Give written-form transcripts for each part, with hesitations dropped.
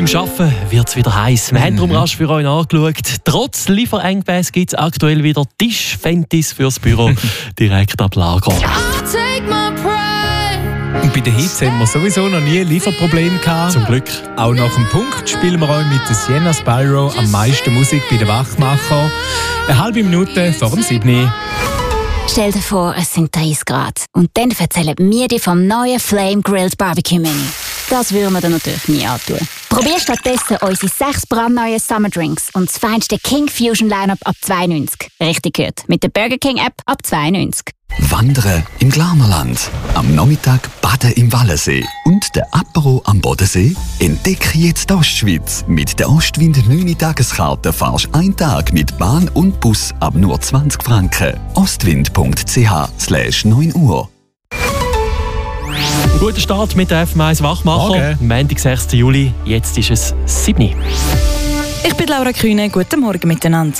beim Arbeiten wird es wieder heiß. Wir haben darum rasch für euch angeschaut. Trotz Lieferengpässe gibt es aktuell wieder Tischfentis fürs Büro direkt ab Lager. Und bei der Hitze haben wir sowieso noch nie Lieferprobleme gehabt. Zum Glück. Auch nach dem Punkt spielen wir euch mit der Sienna Spyro am meisten Musik bei den Wachmachern. Eine halbe Minute vor dem 7. Stell dir vor, es sind 30 Grad. Und dann erzählen wir dir vom neuen Flame Grilled Barbecue Menü. Das würden wir dir natürlich nie antun. Probier stattdessen unsere 6 brandneuen Summer Drinks und das feinste King Fusion Lineup ab 2,90. Richtig gehört. Mit der Burger King App ab 2,90. Wandern im Glarnerland, am Nachmittag baden im Wallensee und der Apero am Bodensee? Entdecke jetzt die Ostschweiz. Mit der Ostwind 9-Tageskarte fahrst du einen Tag mit Bahn und Bus ab nur 20 Franken. ostwind.ch/9 Uhr. Ein guter Start mit der FM1 Wachmacher. Montag, 6. Juli, jetzt ist es 7. Ich bin Laura Kühne, guten Morgen miteinander.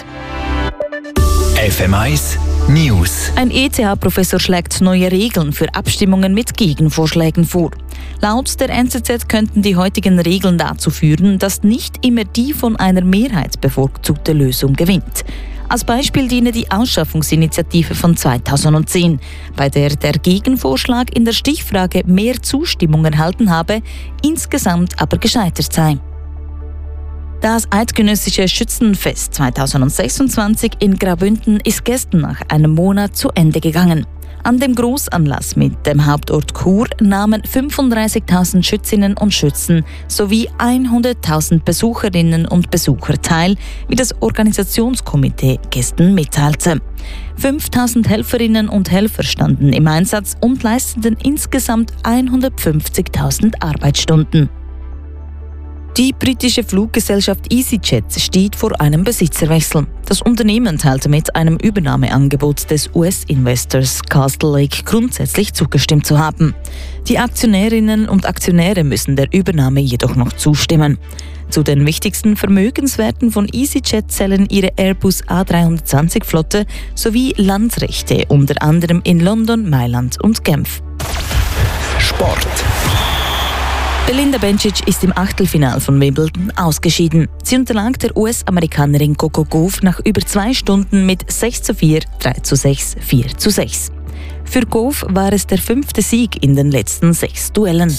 FM1 News. Ein ETH-Professor schlägt neue Regeln für Abstimmungen mit Gegenvorschlägen vor. Laut der NZZ könnten die heutigen Regeln dazu führen, dass nicht immer die von einer Mehrheit bevorzugte Lösung gewinnt. Als Beispiel diene die Ausschaffungsinitiative von 2010, bei der der Gegenvorschlag in der Stichfrage mehr Zustimmung erhalten habe, insgesamt aber gescheitert sei. Das eidgenössische Schützenfest 2026 in Graubünden ist gestern nach einem Monat zu Ende gegangen. An dem Grossanlass mit dem Hauptort Chur nahmen 35.000 Schützinnen und Schützen sowie 100.000 Besucherinnen und Besucher teil, wie das Organisationskomitee gestern mitteilte. 5.000 Helferinnen und Helfer standen im Einsatz und leisteten insgesamt 150.000 Arbeitsstunden. Die britische Fluggesellschaft EasyJet steht vor einem Besitzerwechsel. Das Unternehmen teilte mit einem Übernahmeangebot des US-Investors Castle Lake grundsätzlich zugestimmt zu haben. Die Aktionärinnen und Aktionäre müssen der Übernahme jedoch noch zustimmen. Zu den wichtigsten Vermögenswerten von EasyJet zählen ihre Airbus A320-Flotte sowie Landrechte, unter anderem in London, Mailand und Genf. Sport. Belinda Bencic ist im Achtelfinale von Wimbledon ausgeschieden. Sie unterlag der US-Amerikanerin Coco Gauff nach über 2 Stunden mit 6:4, 3:6, 4:6. Für Gauff war es der 5. Sieg in den letzten 6 Duellen.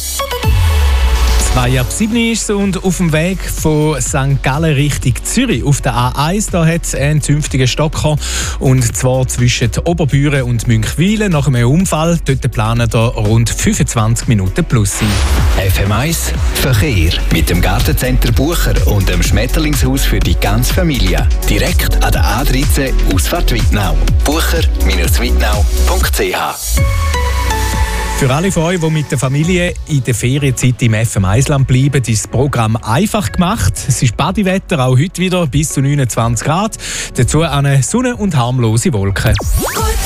6:07 ist es und auf dem Weg von St. Gallen Richtung Zürich auf der A1 da hat es einen zünftigen Stock gehabt, und zwar zwischen Oberbüren und Münchwilen nach einem Unfall. Dort planen da rund 25 Minuten plus sein. FM1 Verkehr mit dem Gartencenter Bucher und dem Schmetterlingshaus für die ganze Familie. Direkt an der A13 Ausfahrt Wittnau. bucher-wittnau.ch. Für alle von euch, die mit der Familie in der Ferienzeit im FM1-Land bleiben, ist das Programm einfach gemacht. Es ist Badiwetter, auch heute wieder bis zu 29 Grad. Dazu eine Sonne und harmlose Wolken.